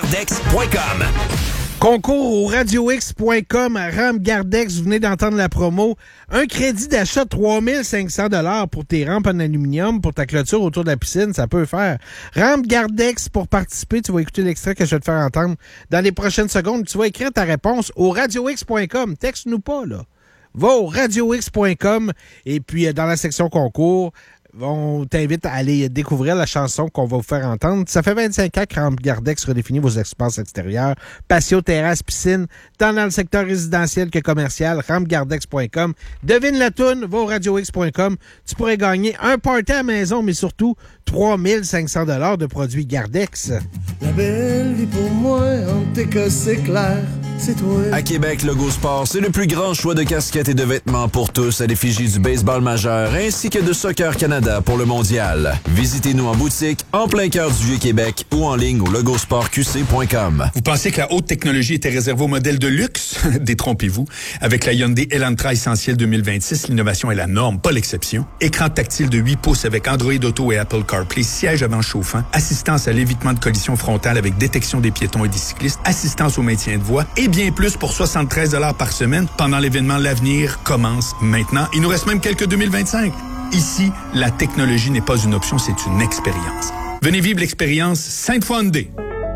Gardex.com. Concours au radiox.com à Ramgardex, vous venez d'entendre la promo. Un crédit d'achat de 3500 $ pour tes rampes en aluminium, pour ta clôture autour de la piscine, ça peut faire. Ramgardex pour participer, tu vas écouter l'extrait que je vais te faire entendre dans les prochaines secondes. Tu vas écrire ta réponse au radiox.com. Texte-nous pas, là. Va au radiox.com et puis dans la section concours, on t'invite à aller découvrir la chanson qu'on va vous faire entendre. Ça fait 25 ans que Ramgardex redéfinit vos espaces extérieurs, patio, terrasse, piscine, tant dans le secteur résidentiel que commercial. Ramgardex.com. Devine la toune, va au radiox.com. Tu pourrais gagner un party à la maison, mais surtout 3500 $ de produits Gardex. La belle vie pour moi, en tes que c'est clair, c'est toi. À Québec, Logo Sport, c'est le plus grand choix de casquettes et de vêtements pour tous à l'effigie du baseball majeur ainsi que de Soccer Canada pour le mondial. Visitez-nous en boutique, en plein cœur du Vieux-Québec ou en ligne au logosportqc.com. Vous pensez que la haute technologie était réservée aux modèles de luxe? Détrompez-vous. Avec la Hyundai Elantra Essentiel 2026, l'innovation est la norme, pas l'exception. Écran tactile de 8 pouces avec Android Auto et Apple CarPlay, siège avant chauffant, assistance à l'évitement de collision frontale avec détection des piétons et des cyclistes, assistance au maintien de voie et bien plus pour 73 $ par semaine pendant l'événement L'Avenir commence maintenant. Il nous reste même quelques 2025. Ici, la technologie n'est pas une option, c'est une expérience. Venez vivre l'expérience Sainte-Foy Hyundai.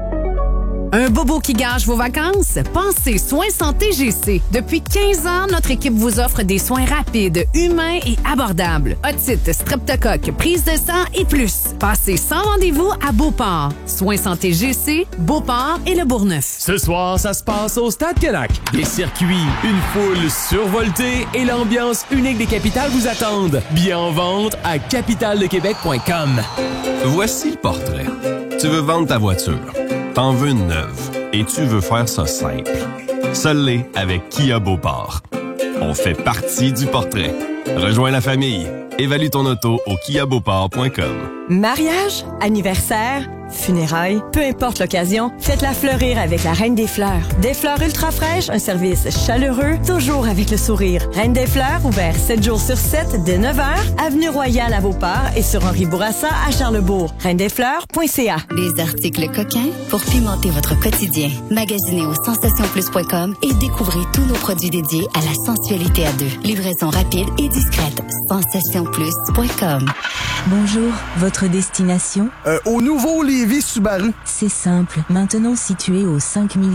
Un bobo qui gâche vos vacances? Pensez Soins Santé GC. Depuis 15 ans, notre équipe vous offre des soins rapides, humains et abordables. Otite, streptocoque, prise de sang et plus. Passez sans rendez-vous à Beauport. Soins Santé GC, Beauport et le Bourgneuf. Ce soir, ça se passe au Stade Canac. Des circuits, une foule survoltée et l'ambiance unique des capitales vous attendent. Billets en vente à capitaldequebec.com. Voici le portrait. Tu veux vendre ta voiture. T'en veux une neuve et tu veux faire ça simple. Seul l'est avec Kia Beauport. On fait partie du portrait. Rejoins la famille. Évalue ton auto au kiabeauport.com. Mariage, anniversaire, funérailles, peu importe l'occasion, faites-la fleurir avec la Reine des Fleurs. Des fleurs ultra fraîches, un service chaleureux, toujours avec le sourire. Reine des Fleurs, ouvert 7 jours sur 7 dès 9h, avenue Royale à Beauport et sur Henri Bourassa à Charlesbourg. reindesfleurs.ca. Des articles coquins pour pimenter votre quotidien. Magasinez au sensationsplus.com et découvrez tous nos produits dédiés à la sensualité à deux. Livraison rapide et discrète. Sensationsplus.com. Bonjour, votre destination? Au nouveau Lévis Subaru. C'est simple. Maintenant situé au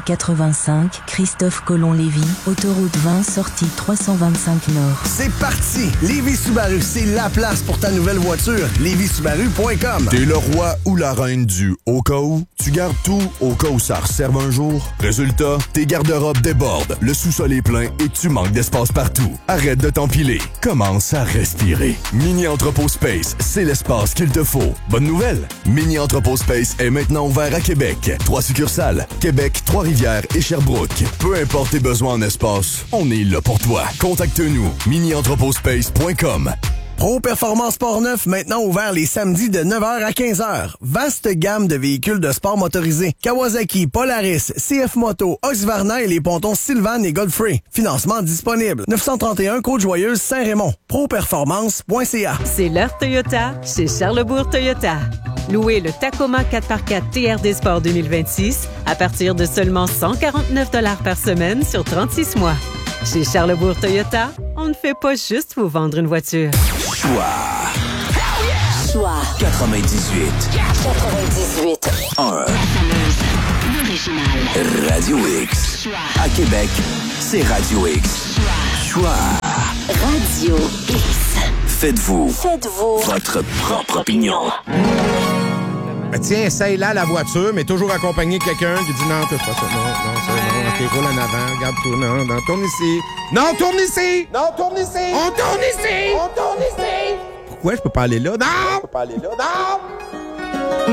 5085 Christophe Colomb-Lévis, autoroute 20, sortie 325 Nord. C'est parti! Lévis Subaru, c'est la place pour ta nouvelle voiture. LévisSubaru.com. T'es le roi ou la reine du au cas où? Tu gardes tout au cas où ça resserve un jour? Résultat, tes garde-robes débordent, le sous-sol est plein et tu manques d'espace partout. Arrête de t'empiler. Commence à respirer. Mini Entrepôt Space, c'est l'espace qu'il te faut. Bonne nouvelle! Mini Entrepôt Space est maintenant ouvert à Québec. 3 succursales, Québec, Trois-Rivières et Sherbrooke. Peu importe tes besoins en espace, on est là pour toi. Contacte-nous, minientrepotspace.com. Pro Performance Portneuf, maintenant ouvert les samedis de 9h à 15h. Vaste gamme de véhicules de sport motorisés. Kawasaki, Polaris, CF Moto, Husqvarna et les pontons Sylvan et Godfrey. Financement disponible. 931 Côte-Joyeuse, Saint-Raymond. Properformance.ca. C'est l'heure Toyota chez Charlesbourg Toyota. Louez le Tacoma 4x4 TRD Sport 2026 à partir de seulement 149 $ par semaine sur 36 mois. Chez Charlesbourg Toyota, on ne fait pas juste vous vendre une voiture. Choix 98. 1. Radio X. À Québec, c'est Radio X. Choix. Radio X. Faites-vous votre propre opinion. Tiens, essaye-là la voiture, mais toujours accompagné de quelqu'un qui dit non, touche pas ça. Non, c'est non, ok, roule en avant, regarde tout, non, tourne ici. Non, tourne ici! Non, tourne ici! On tourne ici! On tourne ici! Pourquoi je peux pas aller là? Non! Je peux pas aller là, non!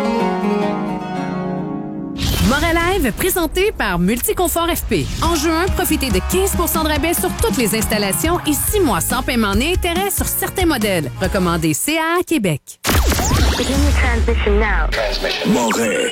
Morelive, présenté par Multiconfort FP. En juin, profitez de 15 % de rabais sur toutes les installations et 6 mois sans paiement ni intérêt sur certains modèles. Recommandé CA Québec. Moret.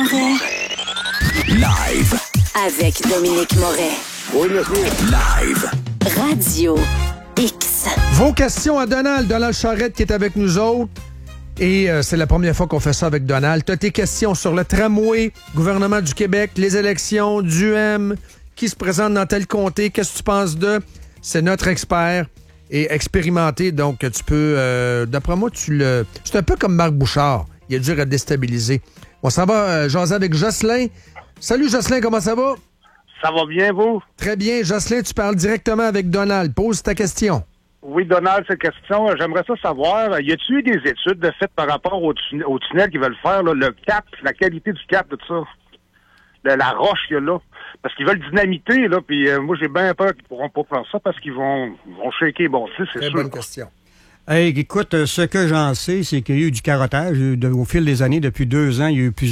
Live. Avec Dominique Moret. Oui, monsieur. Live. Radio X. Vos questions à Donald Charrette qui est avec nous autres. Et c'est la première fois qu'on fait ça avec Donald. Tu as tes questions sur le tramway, gouvernement du Québec, les élections, d'UM, qui se présente dans tel comté, qu'est-ce que tu penses d'eux? C'est notre expert et expérimenté, donc tu peux... d'après moi, c'est un peu comme Marc Bouchard. Il est dur à déstabiliser. On s'en va jaser avec Jocelyn. Salut Jocelyn, comment ça va? Ça va bien, vous? Très bien. Jocelyn, tu parles directement avec Donald. Pose ta question. Oui, Donald, cette question, j'aimerais ça savoir, y a-t-il eu des études de fait par rapport au tunnel qu'ils veulent faire, là, le cap, la qualité du cap, de tout ça? De la roche qu'il y a là? Parce qu'ils veulent dynamiter, là, puis moi, j'ai bien peur qu'ils pourront pas faire ça parce qu'ils vont shaker. Bon, c'est sûr. Bonne question. Hey, écoute, ce que j'en sais, c'est qu'il y a eu du carottage. Au fil des années, depuis 2 ans, il y a eu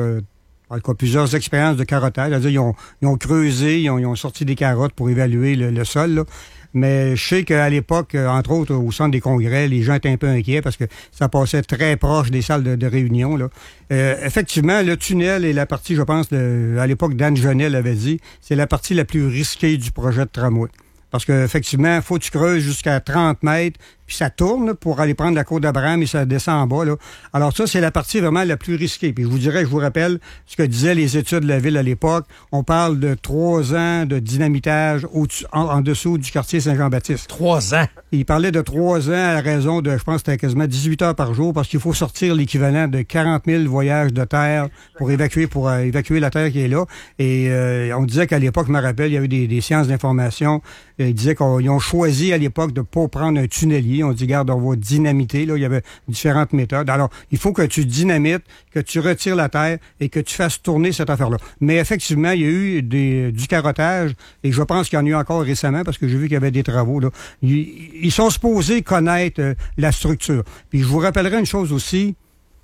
plusieurs expériences de carottage. C'est-à-dire, ils ont creusé, ils ont sorti des carottes pour évaluer le sol, là. Mais je sais qu'à l'époque, entre autres, au centre des congrès, les gens étaient un peu inquiets parce que ça passait très proche des salles de réunion, là. Effectivement, le tunnel est la partie, je pense, à l'époque, Dan Genet l'avait dit, c'est la partie la plus risquée du projet de tramway. Parce qu'effectivement, il faut que tu creuses jusqu'à 30 mètres, puis ça tourne pour aller prendre la côte d'Abraham et ça descend en bas, là. Alors ça, c'est la partie vraiment la plus risquée. Puis je vous rappelle ce que disaient les études de la ville à l'époque. On parle de 3 ans de dynamitage en dessous du quartier Saint-Jean-Baptiste. 3 ans? Il parlait de 3 ans à raison de, je pense, c'était quasiment 18 heures par jour parce qu'il faut sortir l'équivalent de 40 000 voyages de terre pour évacuer la terre qui est là. Et on disait qu'à l'époque, je me rappelle, il y avait des sciences d'information. Ils disaient qu'ils ont choisi à l'époque de ne pas prendre un tunnelier. On dit, regarde, on va dynamiter. Là, il y avait différentes méthodes. Alors, il faut que tu dynamites, que tu retires la terre et que tu fasses tourner cette affaire-là. Mais effectivement, il y a eu du carottage et je pense qu'il y en a eu encore récemment parce que j'ai vu qu'il y avait des travaux, là. Ils sont supposés connaître la structure. Puis je vous rappellerai une chose aussi,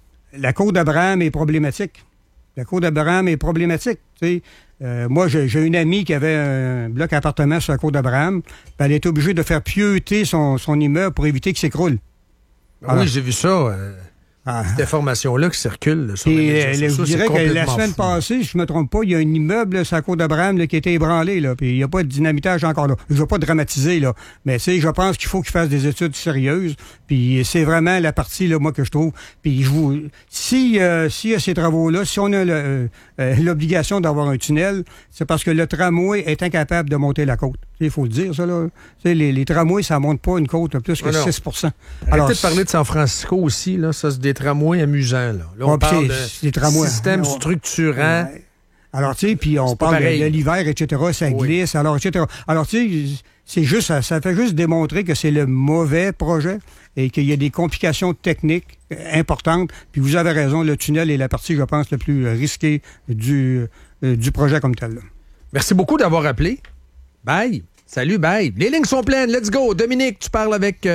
la côte d'Abraham est problématique. La côte d'Abraham est problématique. Tu sais, moi, j'ai une amie qui avait un bloc appartement sur la côte d'Abraham, puis elle était obligée de faire pieuter son immeuble pour éviter qu'il s'écroule. Oui, j'ai vu ça. Cette information-là qui circule sur les médias sociaux, je dirais que la semaine passée, si je ne me trompe pas, il y a un immeuble sur la côte d'Abraham qui a été ébranlé, là, puis il n'y a pas de dynamitage encore là. Je ne veux pas dramatiser, là, mais je pense qu'il faut qu'ils fassent des études sérieuses, puis c'est vraiment la partie, là, moi, que je trouve. Puis s'il y a ces travaux-là, si on a l'obligation d'avoir un tunnel, c'est parce que le tramway est incapable de monter la côte. Il faut le dire, ça, là. Les tramways, ça ne monte pas une côte de plus que 6 Alors, peut-être parler de San Francisco aussi, là, ça, c'est des tramways amusants, là. Là, on parle de système structurant. Ouais. Alors, tu sais, puis on parle de l'hiver, etc., ça glisse, alors, etc. Alors, tu sais, c'est juste, ça fait juste démontrer que c'est le mauvais projet et qu'il y a des complications techniques importantes. Puis vous avez raison, le tunnel est la partie, je pense, la plus risquée du projet comme tel, là. Merci beaucoup d'avoir appelé. Bye. Salut, bye. Les lignes sont pleines. Let's go. Dominique, tu parles avec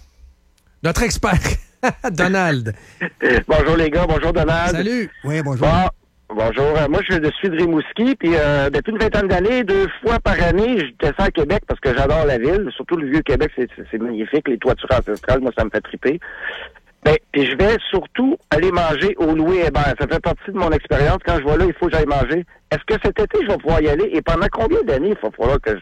notre expert, Donald. Bonjour les gars. Bonjour Donald. Salut. Oui, bonjour. Bonjour. Moi, je suis de Rimouski, puis depuis une vingtaine d'années, 2 fois par année, je descends à Québec parce que j'adore la ville. Surtout le Vieux-Québec, c'est magnifique. Les toitures ancestrales, moi, ça me fait triper. Puis je vais surtout aller manger au Louis Hébert. Ça fait partie de mon expérience. Quand je vois là, il faut que j'aille manger. Est-ce que cet été, je vais pouvoir y aller? Et pendant combien d'années il va falloir que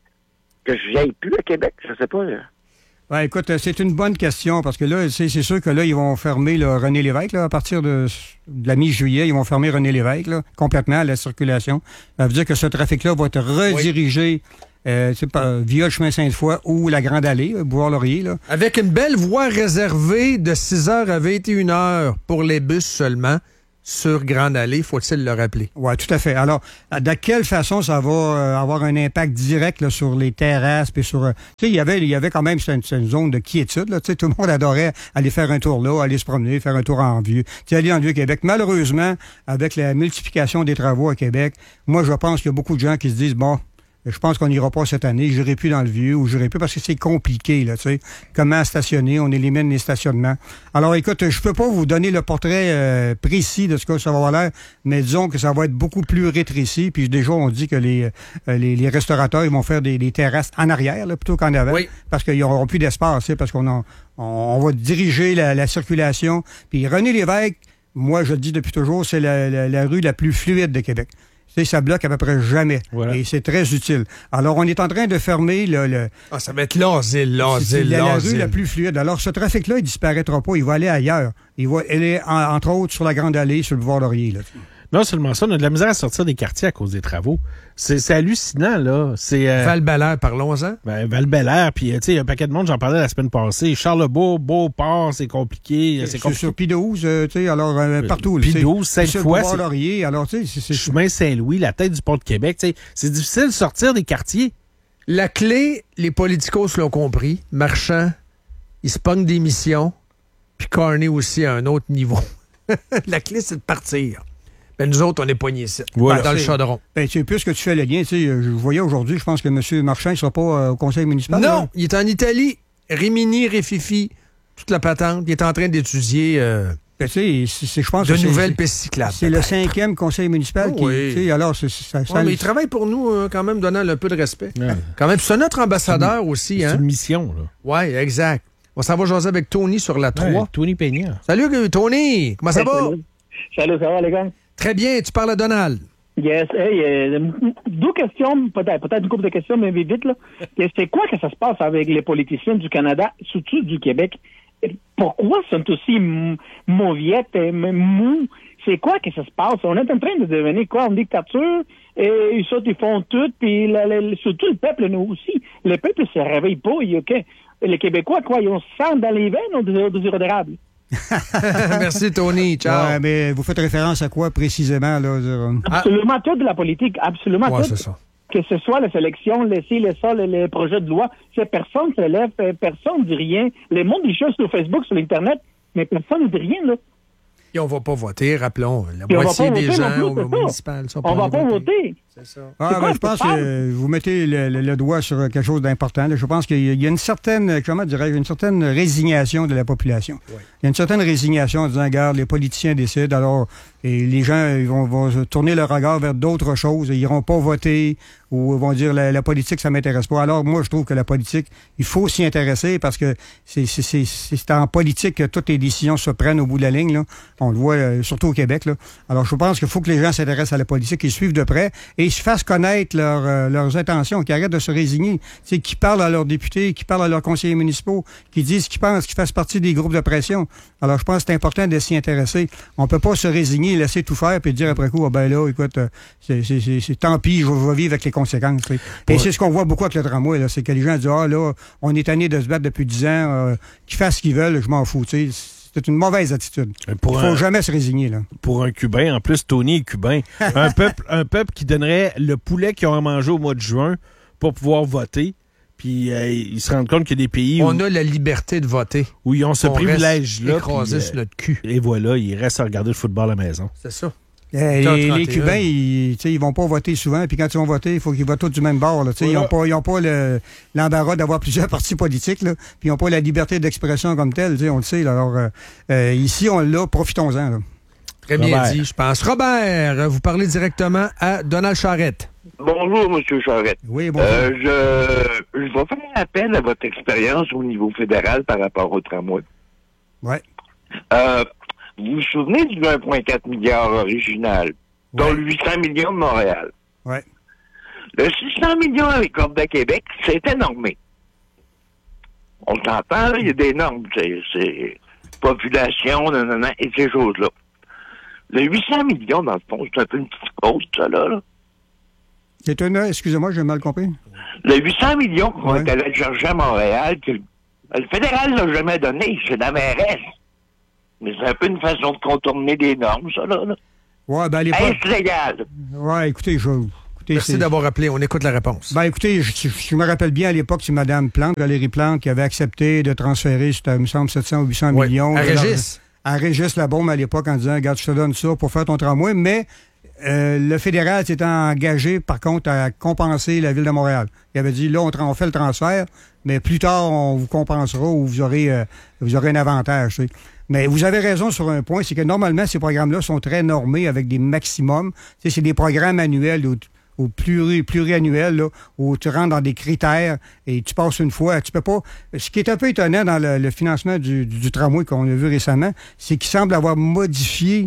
je aille plus à Québec? Je sais pas. Ouais, écoute, c'est une bonne question parce que là, c'est sûr que là, ils vont fermer René Lévesque. Là, à partir de la mi-juillet, ils vont fermer René Lévesque là, complètement à la circulation. Ça veut dire que ce trafic-là va être redirigé via le chemin Sainte-Foy ou la Grande Allée, Boulevard-Laurier. Là. Avec une belle voie réservée de 6h à 21h pour les bus seulement sur Grande Allée, faut-il le rappeler? Oui, tout à fait. Alors, de quelle façon ça va avoir un impact direct là, sur les terrasses puis sur... tu sais, il y avait quand même une zone de quiétude. Là, tu sais, tout le monde adorait aller faire un tour là, aller se promener, faire un tour en Vieux. Tu sais, aller en Vieux-Québec. Malheureusement, avec la multiplication des travaux à Québec, moi, je pense qu'il y a beaucoup de gens qui se disent, bon, je pense qu'on n'ira pas cette année, j'irai plus dans le Vieux ou j'irai plus parce que c'est compliqué, là, tu sais. Comment stationner, on élimine les stationnements. Alors, écoute, je peux pas vous donner le portrait précis de ce que ça va avoir l'air, mais disons que ça va être beaucoup plus rétréci. Puis déjà, on dit que les restaurateurs, ils vont faire des terrasses en arrière, là, plutôt qu'en avant. Oui. Parce qu'ils n'auront plus d'espace, parce qu'on va diriger la circulation. Puis René Lévesque, moi, je le dis depuis toujours, c'est la rue la plus fluide de Québec. Ça bloque à peu près jamais. Voilà. Et c'est très utile. Alors, on est en train de fermer le ça va être l'asile. C'est la rue la plus fluide. Alors, ce trafic-là, il disparaîtra pas. Il va aller ailleurs. Il va aller, entre autres, sur la Grande Allée, sur le boulevard Laurier. Là. Non seulement ça, on a de la misère à sortir des quartiers à cause des travaux. C'est hallucinant, là. Val-Bélair, parlons-en. Val-Bélair, puis tu sais, il y a un paquet de monde, j'en parlais la semaine passée. Charlebourg, Beauport, c'est compliqué. C'est compliqué. Sur Pie-de-Houze, tu sais, alors partout. Pie-de-Houze, Sainte-Foy. Sur le Laurier, alors tu sais, Chemin Saint-Louis, la tête du pont de Québec, tu sais, c'est difficile de sortir des quartiers. La clé, les politicos l'ont compris. Marchand, il se pogne des missions, puis Carney aussi à un autre niveau. La clé, c'est de partir. Ben, nous autres, on est poignés ici, dans le chaudron. Ben, tu sais, puisque tu fais le lien, tu sais, je voyais aujourd'hui, je pense que M. Marchand ne sera pas au conseil municipal. Non, là. Il est en Italie. Rimini, Réfifi, toute la patente. Il est en train d'étudier ben, je pense de nouvelles pistes cyclables. C'est le 5e conseil municipal qui... Oui. Alors, mais il travaille pour nous quand même, donnant un peu de respect. Ouais. Quand même, c'est notre ambassadeur aussi. C'est une mission, là. Oui, exact. On s'en va jaser avec Tony sur la 3. Ouais, Tony Peña. Salut, Tony. Comment ça va? Salut, ça va, les gars? Très bien, tu parles à Donald. Yes. Hey, 2 questions, peut-être une couple de questions, mais vite, là. C'est quoi que ça se passe avec les politiciens du Canada, surtout du Québec? Pourquoi ils sont aussi mauviettes et mous? C'est quoi que ça se passe? On est en train de devenir quoi? En dictature? Et ils font tout, puis surtout le peuple, nous aussi. Le peuple ne se réveille pas. Les Québécois, quoi, ils ont sang dans les veines ou des irrédérables? Merci, Tony. Ciao. Ouais, mais vous faites référence à quoi précisément? Là, absolument tout de la politique. Absolument tout. C'est ça. Que ce soit la sélection, les projets de loi. Personne ne se lève, personne ne dit rien. Les mondes des choses sur Facebook, sur l'Internet, mais personne ne dit rien, là. Et on ne va pas voter, rappelons. La moitié des gens au municipal sont on ne va pas voter. C'est ça. Je pense que vous mettez le doigt sur quelque chose d'important. Je pense qu'il y a une certaine, une certaine résignation de la population. Oui. Il y a une certaine résignation en disant, regarde, les politiciens décident, alors et les gens ils vont tourner leur regard vers d'autres choses. Ils n'iront pas voter ou vont dire, la politique, ça m'intéresse pas. Alors moi, je trouve que la politique, il faut s'y intéresser parce que c'est en politique que toutes les décisions se prennent au bout de la ligne. Là. On le voit surtout au Québec. Là. Alors je pense qu'il faut que les gens s'intéressent à la politique, qu'ils suivent de près et ils se fassent connaître leurs intentions, qu'ils arrêtent de se résigner. Qu'ils parlent à leurs députés, qu'ils parlent à leurs conseillers municipaux, qu'ils disent ce qu'ils pensent, qu'ils fassent partie des groupes de pression. Alors, je pense que c'est important de s'y intéresser. On peut pas se résigner, laisser tout faire, puis dire après coup, là, écoute, c'est tant pis, je vais vivre avec les conséquences. Et c'est ce qu'on voit beaucoup avec le tramway, là, c'est que les gens disent, là, on est tanné de se battre depuis 10 ans, qu'ils fassent ce qu'ils veulent, je m'en fous, tu sais. C'est une mauvaise attitude. Il faut jamais se résigner, là. Pour un Cubain, en plus, Tony est cubain. un peuple qui donnerait le poulet qu'ils ont mangé au mois de juin pour pouvoir voter. Puis ils se rendent compte qu'il y a des pays où... On a la liberté de voter. Où ils ont ce privilège-là. Écrasé sur notre cul. Et voilà, ils restent à regarder le football à la maison. C'est ça. Les Cubains, ils vont pas voter souvent, puis quand ils vont voter, il faut qu'ils votent tous du même bord. Là, voilà. Ils n'ont pas l'embarras d'avoir plusieurs partis politiques, là, puis ils n'ont pas la liberté d'expression comme telle, on le sait. Là, alors, ici, on l'a, profitons-en. Là. Très bien dit, je pense. Robert, vous parlez directement à Donald Charette. Bonjour, M. Charette. Oui, bonjour. Je vais faire appel à votre expérience au niveau fédéral par rapport au tramway. Oui. Vous vous souvenez du 1,4 milliard original, dont 800 millions de Montréal? Oui. Le 600 millions avec Corde à Québec, c'était normé. On s'entend, là, il y a des normes, c'est population, et ces choses-là. Le 800 millions, dans le fond, c'est un peu une petite côte, ça, là. C'est excusez-moi, j'ai mal compris. Le 800 millions qu'on est allé chercher à Montréal, que le fédéral l'a jamais donné, c'est la mairesse. Mais c'est un peu une façon de contourner des normes, ça, là. Ouais, ben, à l'époque... Est-ce légal? Ouais, écoutez, merci d'avoir appelé. On écoute la réponse. Ben, écoutez, je me rappelle bien à l'époque, c'est Mme Plante, Valérie Plante, qui avait accepté de transférer, il me semble, 700 ou 800 millions. À Régis. À Régis Labaume, à l'époque, en disant, regarde, je te donne ça pour faire ton tramway, mais le fédéral s'était engagé, par contre, à compenser la Ville de Montréal. Il avait dit, là, on fait le transfert, mais plus tard, on vous compensera ou vous aurez un avantage, tu sais. Mais vous avez raison sur un point, c'est que normalement, ces programmes-là sont très normés avec des maximums. Tu sais, c'est des programmes annuels ou pluriannuels, là, où tu rentres dans des critères et tu passes une fois. Tu peux pas. Ce qui est un peu étonnant dans le financement du tramway qu'on a vu récemment, c'est qu'il semble avoir modifié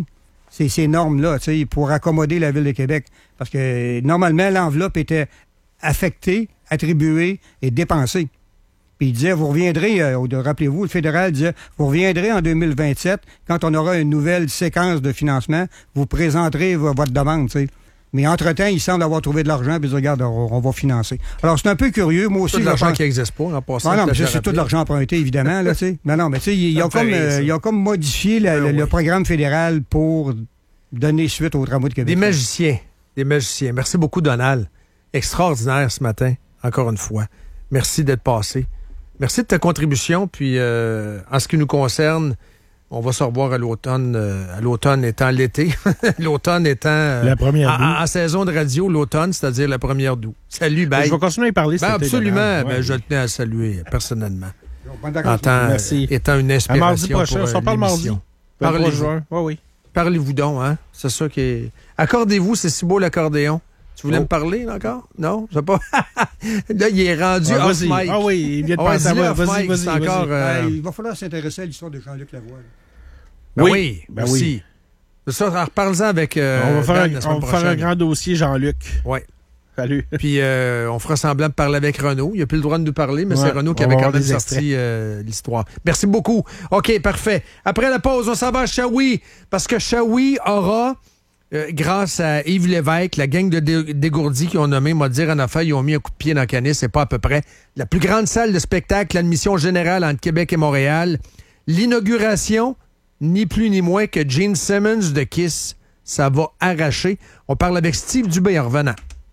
ces normes-là, tu sais, pour accommoder la Ville de Québec. Parce que, normalement, l'enveloppe était affectée, attribuée et dépensée. Puis il disait, vous reviendrez, rappelez-vous, le fédéral disait, vous reviendrez en 2027, quand on aura une nouvelle séquence de financement, vous présenterez votre demande, tu sais. Mais entre-temps, il semble avoir trouvé de l'argent, puis regarde, on va financer. Alors, c'est un peu curieux, moi aussi. Tout de l'argent qui n'existe pas, en passant. Non, mais c'est tout de l'argent emprunté, évidemment, là, tu sais. Non, mais tu sais, ils ont comme modifié le programme fédéral pour donner suite au tramway de Québec. Des magiciens. Merci beaucoup, Donald. Extraordinaire ce matin, encore une fois. Merci d'être passé. Merci de ta contribution, puis en ce qui nous concerne, on va se revoir à l'automne. À l'automne étant l'été. L'automne étant... la première d'août. En saison de radio, l'automne, c'est-à-dire la première d'août. Salut, bye. Je vais continuer à y parler cet été, absolument. ouais. Je tenais à saluer personnellement. Merci. Étant une inspiration. À mardi prochain, on parle mardi. Parlez-vous. Juin. Oui. Parlez-vous donc, hein? C'est ça qui est... Accordez-vous, c'est si beau l'accordéon. Tu voulais me parler, là, encore? Non? Je sais pas. Là, il est rendu off mic. Ah oui, il vient de passer à moi. Vas-y. Encore, il va falloir s'intéresser à l'histoire de Jean-Luc Lavoie. Oui, aussi. C'est ça, reparle-en avec... on va faire un grand dossier, Jean-Luc. Oui. Salut. Puis on fera semblant de parler avec Renaud. Il n'a plus le droit de nous parler, mais c'est Renaud qui avait quand même sorti l'histoire. Merci beaucoup. OK, parfait. Après la pause, on s'en va à Shawi, parce que Shawi aura... grâce à Yves Lévesque, la gang de dégourdis qui ont nommé, m'a dit en affaire, ils ont mis un coup de pied dans le canis, c'est pas à peu près. La plus grande salle de spectacle, l'admission générale entre Québec et Montréal. L'inauguration, ni plus ni moins que Gene Simmons de Kiss. Ça va arracher. On parle avec Steve Dubé en revenant.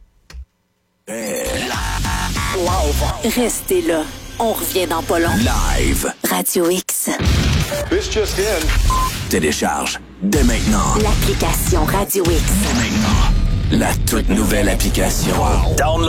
Restez là. On revient dans pas long. Live. Radio X. This just in. Télécharge dès maintenant l'application Radio X. Dès maintenant. La toute nouvelle application. Download.